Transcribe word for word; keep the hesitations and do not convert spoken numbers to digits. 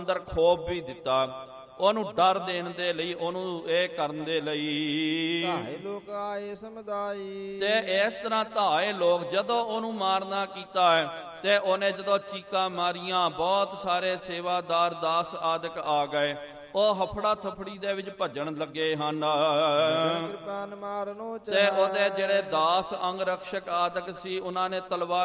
ਅੰਦਰ ਖੋਬ ਵੀ ਦਿੱਤਾ, ਉਹਨੂੰ ਡਰ ਦੇਣ ਦੇ ਲਈ, ਉਹਨੂੰ ਇਹ ਕਰਨ ਦੇ ਲਈ। ਧਾਏ ਲੋਕ ਆਏ ਸਮੁਦਾਈ। ਤੇ ਇਸ ਤਰ੍ਹਾਂ ਧਾਏ ਲੋਕ, ਜਦੋਂ ਉਹਨੂੰ ਮਾਰਨਾ ਕੀਤਾ ਹੈ ਤੇ ਉਹਨੇ ਜਦੋਂ ਚੀਕਾਂ ਮਾਰੀਆਂ, ਬਹੁਤ ਸਾਰੇ ਸੇਵਾਦਾਰ ਦਾਸ ਆਦਿਕ ਆ ਗਏ, ਉਹ ਹਫੜਾ ਥਫੜੀ ਦੇ ਵਿੱਚ ਭੱਜਣ ਲੱਗੇ ਹਨ। ਕਿਰਪਾਨ ਮਾਰਨੋ ਤੇ ਉਹਦੇ ਜਿਹੜੇ ਦਾਸ ਅੰਗ ਰਕਸ਼ਕ ਆਦਿਕ ਸੀ, ਉਹਨਾਂ ਨੇ ਤਲਵਾਰ